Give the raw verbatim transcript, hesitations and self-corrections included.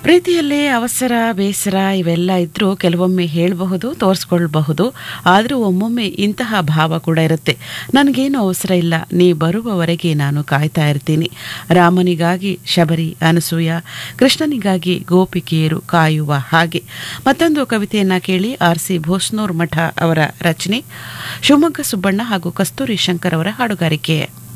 ಪ್ರೀತಿಯಲ್ಲಿ ಅವಸರ ಬೇಸರ ಇವೆಲ್ಲ ಇದ್ರೂ ಕೆಲವೊಮ್ಮೆ ಹೇಳಬಹುದು ತೋರಿಸ್ಕೊಳ್ಬಹುದು. ಆದರೂ ಒಮ್ಮೊಮ್ಮೆ ಇಂತಹ ಭಾವ ಕೂಡ ಇರುತ್ತೆ, ನನಗೇನು ಅವಸರ ಇಲ್ಲ, ನೀ ಬರುವವರೆಗೆ ನಾನು ಕಾಯ್ತಾ ಇರ್ತೀನಿ. ರಾಮನಿಗಾಗಿ ಶಬರಿ ಅನಸೂಯ, ಕೃಷ್ಣನಿಗಾಗಿ ಗೋಪಿಕೆಯರು ಕಾಯುವ ಹಾಗೆ. ಮತ್ತೊಂದು ಕವಿತೆಯನ್ನ ಕೇಳಿ. ಆರ್ ಸಿ ಭೋಸ್ನೂರ್ ಮಠ ಅವರ ರಚನೆ, ಶಿವಮೊಗ್ಗ ಸುಬ್ಬಣ್ಣ ಹಾಗೂ ಕಸ್ತೂರಿ ಶಂಕರ್ ಅವರ ಹಾಡುಗಾರಿಕೆ.